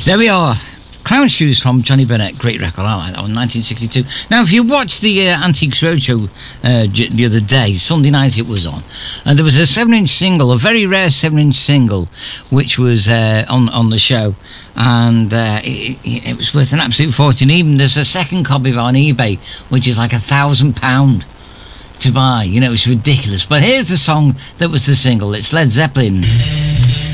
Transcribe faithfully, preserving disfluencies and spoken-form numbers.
There we are. Clown Shoes from Johnny Burnett. Great record, I like that one, nineteen sixty-two. Now, if you watched the uh, Antiques Roadshow uh, j- the other day, Sunday night it was on, and there was a seven-inch single, a very rare seven-inch single, which was uh, on on the show, and uh, it, it, it was worth an absolute fortune. Even there's a second copy of it on eBay, which is like a thousand pound to buy. You know, it's ridiculous. But here's the song that was the single. It's Led Zeppelin.